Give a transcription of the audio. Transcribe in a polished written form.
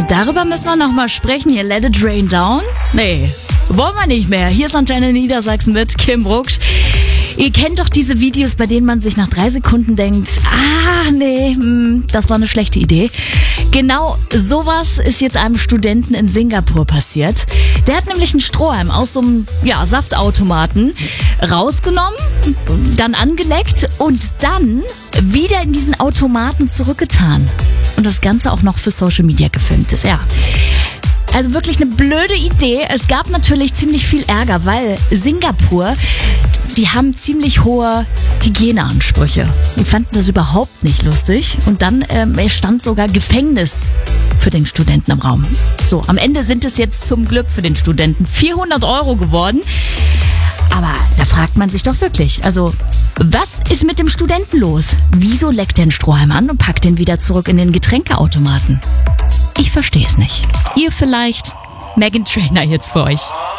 Darüber müssen wir nochmal sprechen. Hier, Let It Rain Down? Nee, wollen wir nicht mehr. Hier ist Antenne Niedersachsen mit Kim Brucksch. Ihr kennt doch diese Videos, bei denen man sich nach 3 Sekunden denkt, das war eine schlechte Idee. Genau sowas ist jetzt einem Studenten in Singapur passiert. Der hat nämlich einen Strohhalm aus so einem Saftautomaten rausgenommen, dann angeleckt und dann wieder in diesen Automaten zurückgetan. Und das Ganze auch noch für Social Media gefilmt ist, ja. Also wirklich eine blöde Idee. Es gab natürlich ziemlich viel Ärger, weil Singapur, die haben ziemlich hohe Hygieneansprüche. Die fanden das überhaupt nicht lustig. Und dann stand sogar Gefängnis für den Studenten im Raum. So, am Ende sind es jetzt zum Glück für den Studenten 400 € geworden. Aber da fragt man sich doch wirklich, also was ist mit dem Studenten los? Wieso leckt er den Strohhalm an und packt den wieder zurück in den Getränkeautomaten? Ich verstehe es nicht. Ihr vielleicht? Meghan Trainor jetzt für euch.